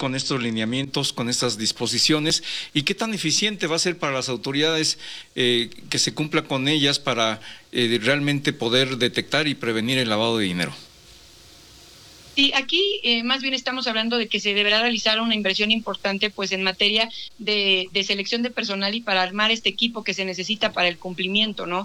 con estos lineamientos, con estas disposiciones, y qué tan eficiente va a ser para las autoridades que se cumpla con ellas para realmente poder detectar y prevenir el lavado de dinero. Sí, aquí más bien estamos hablando de que se deberá realizar una inversión importante pues en materia de selección de personal y para armar este equipo que se necesita para el cumplimiento, ¿no?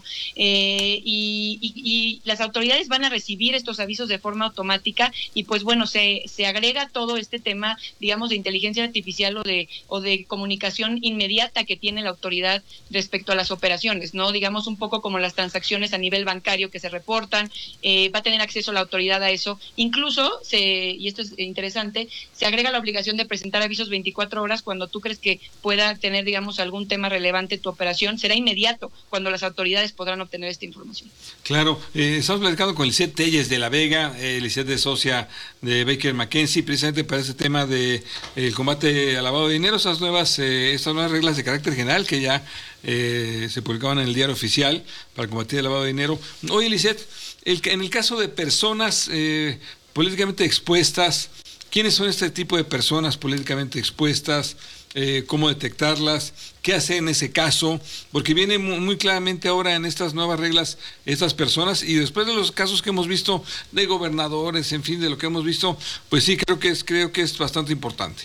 Y las autoridades van a recibir estos avisos de forma automática y pues bueno, se agrega todo este tema, digamos, de inteligencia artificial o de comunicación inmediata que tiene la autoridad respecto a las operaciones, ¿no? Digamos un poco como las transacciones a nivel bancario que se reportan, va a tener acceso la autoridad a eso, incluso y esto es interesante, se agrega la obligación de presentar avisos 24 horas cuando tú crees que pueda tener, digamos, algún tema relevante tu operación. Será inmediato cuando las autoridades podrán obtener esta información. Claro, estamos platicando con Lisette Telles de La Vega, Lisette es socia de Baker McKenzie, precisamente para ese tema de el combate al lavado de dinero, estas nuevas reglas de carácter general que ya se publicaban en el Diario Oficial para combatir el lavado de dinero. Oye, Lisette, en el caso de personas políticamente expuestas, ¿quiénes son este tipo de personas políticamente expuestas? ¿Cómo detectarlas? ¿Qué hacer en ese caso? Porque viene muy claramente ahora en estas nuevas reglas estas personas, y después de los casos que hemos visto de gobernadores, en fin, de lo que hemos visto, pues sí, creo que es bastante importante.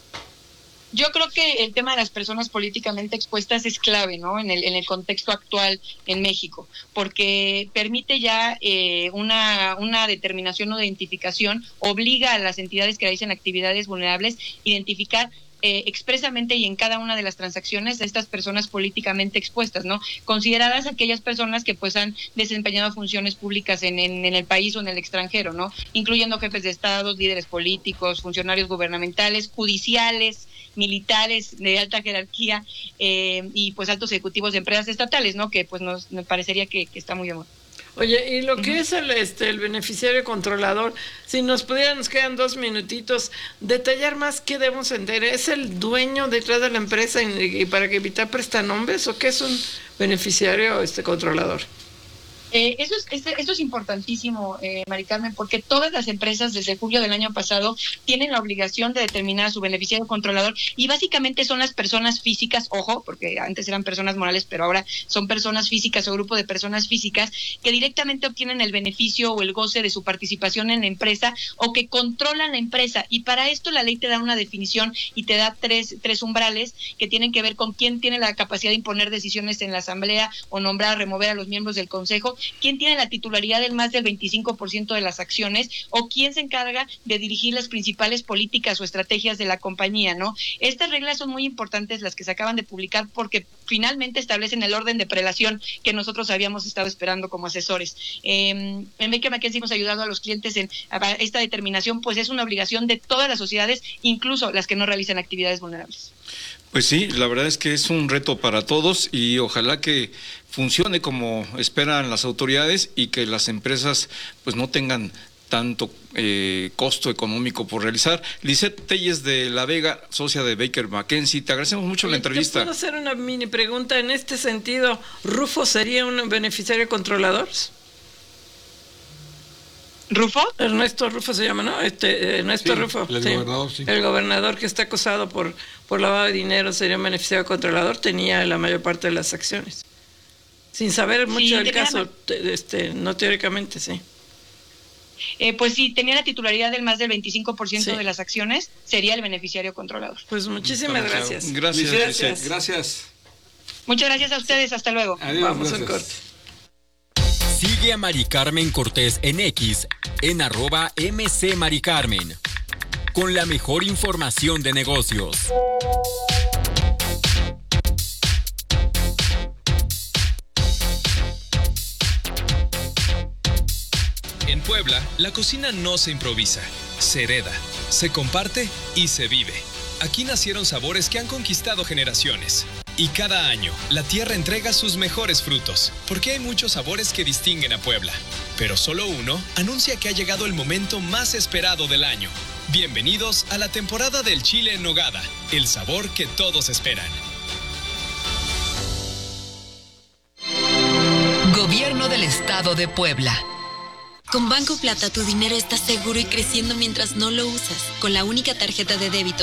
Yo creo que el tema de las personas políticamente expuestas es clave, ¿no? En el contexto actual en México, porque permite ya una determinación o de identificación, obliga a las entidades que realicen actividades vulnerables identificar expresamente y en cada una de las transacciones de estas personas políticamente expuestas, ¿no? Consideradas aquellas personas que pues han desempeñado funciones públicas en el país o en el extranjero, ¿no? Incluyendo jefes de estados, líderes políticos, funcionarios gubernamentales, judiciales, militares de alta jerarquía y pues altos ejecutivos de empresas estatales, ¿no? Que pues me parecería que está muy de moda. Oye, y lo que es el beneficiario controlador, si nos quedan 2 minutitos, detallar más qué debemos entender. ¿Es el dueño detrás de la empresa y para que evitar prestanombres o qué es un beneficiario controlador? Eso es importantísimo, Mari Carmen, porque todas las empresas desde julio del año pasado tienen la obligación de determinar a su beneficiario controlador y básicamente son las personas físicas, ojo, porque antes eran personas morales, pero ahora son personas físicas o grupo de personas físicas que directamente obtienen el beneficio o el goce de su participación en la empresa o que controlan la empresa, y para esto la ley te da una definición y te da tres umbrales que tienen que ver con quién tiene la capacidad de imponer decisiones en la asamblea o nombrar o remover a los miembros del consejo, quién tiene la titularidad del más del 25% de las acciones o quién se encarga de dirigir las principales políticas o estrategias de la compañía, ¿no? Estas reglas son muy importantes, las que se acaban de publicar, porque finalmente establecen el orden de prelación que nosotros habíamos estado esperando como asesores. En Baker McKenzie hemos ayudado a los clientes en esta determinación, pues es una obligación de todas las sociedades, incluso las que no realizan actividades vulnerables. Pues sí, la verdad es que es un reto para todos y ojalá que funcione como esperan las autoridades y que las empresas pues no tengan tanto costo económico por realizar. Lisette Telles de La Vega, socia de Baker McKenzie, te agradecemos mucho la entrevista. ¿Puedo hacer una mini pregunta en este sentido? ¿Rufo sería un beneficiario controlador? ¿Rufo? Ernesto Rufo se llama, ¿no? Ernesto sí, Rufo. El gobernador, sí. El gobernador que está acusado por lavado de dinero sería un beneficiario controlador, tenía la mayor parte de las acciones. Sin saber mucho del caso, no teóricamente, sí. Pues sí, tenía la titularidad del más del 25% de las acciones, sería el beneficiario controlador. Pues muchísimas gracias. Gracias. Muchas gracias a ustedes, hasta luego. Adiós, vamos gracias. al corte. Sigue a Mari Carmen Cortés en X, en @mcmaricarmen, con la mejor información de negocios. En Puebla, la cocina no se improvisa, se hereda, se comparte y se vive. Aquí nacieron sabores que han conquistado generaciones. Y cada año, la tierra entrega sus mejores frutos, porque hay muchos sabores que distinguen a Puebla. Pero solo uno anuncia que ha llegado el momento más esperado del año. Bienvenidos a la temporada del chile en nogada, el sabor que todos esperan. Gobierno del Estado de Puebla. Con Banco Plata tu dinero está seguro y creciendo mientras no lo usas. Con la única tarjeta de débito